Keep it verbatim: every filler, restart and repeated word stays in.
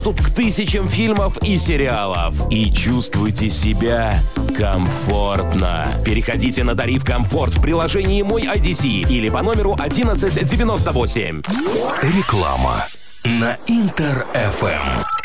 доступ к тысячам фильмов и сериалов. И чувствуйте себя комфортно. Переходите на тариф «Комфорт» в приложении «Мой ай ди си» или по номеру одиннадцать девяносто восемь. Реклама на Интер эф эм.